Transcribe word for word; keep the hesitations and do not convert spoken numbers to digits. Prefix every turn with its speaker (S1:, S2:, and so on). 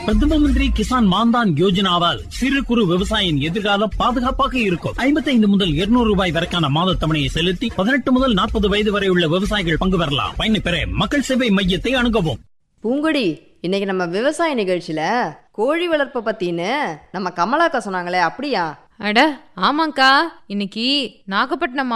S1: பிரதம மந்திரி கிசான் மான்தான் யோஜனாவால் சிறு குறு விவசாயியின் எதிர்காலம் பாதுகாப்பாக இருக்கும். ஐம்பத்தி ஐந்து முதல் இருநூறு ரூபாய் வரைக்கான மாத தவணையை செலுத்தி பதினெட்டு முதல் நாற்பது வயது வரை உள்ள விவசாயிகள் பங்கு பெறலாம். பயனை பெற மக்கள் சேவை மையத்தை அணுகவும்.
S2: பூங்கொடி, இன்னைக்கு நம்ம விவசாய நிகழ்ச்சியில கோழி வளர்ப்பை பத்தின்னு நம்ம கமலாக்கா சொன்னாங்களே, அப்படியா?
S3: அட ஆமாங்கா, இன்னைக்கு நாகப்பட்டினம்